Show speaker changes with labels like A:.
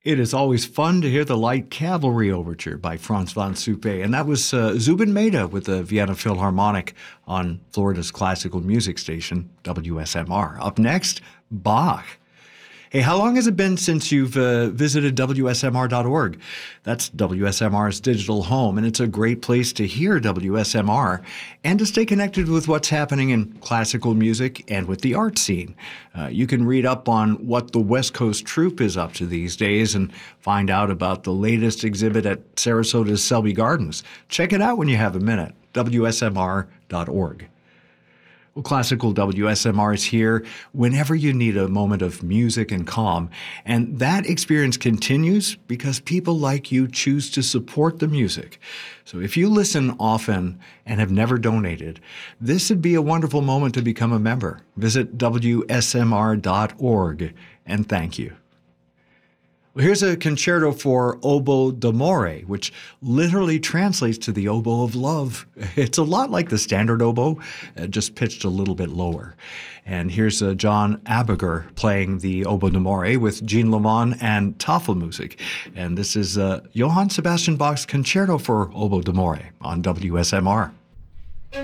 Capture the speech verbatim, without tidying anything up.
A: It is always fun to hear the Light Cavalry Overture by Franz von Suppé, and that was uh, Zubin Mehta with the Vienna Philharmonic on Florida's classical music station, W S M R. Up next, Bach. Hey, how long has it been since you've uh, visited W S M R dot org? That's W S M R's digital home, and it's a great place to hear W S M R and to stay connected with what's happening in classical music and with the art scene. Uh, you can read up on what the West Coast Troupe is up to these days and find out about the latest exhibit at Sarasota's Selby Gardens. Check it out when you have a minute, W S M R dot org. Well, Classical W S M R is here whenever you need a moment of music and calm. And that experience continues because people like you choose to support the music. So if you listen often and have never donated, this would be a wonderful moment to become a member. Visit W S M R dot org and thank you. Well, here's a concerto for oboe d'amore, which literally translates to the oboe of love. It's a lot like the standard oboe, uh, just pitched a little bit lower. And here's uh, John Abiger playing the oboe d'amore with Jean Lemon and Tafelmusik. And this is uh, Johann Sebastian Bach's Concerto for Oboe d'amore on W S M R.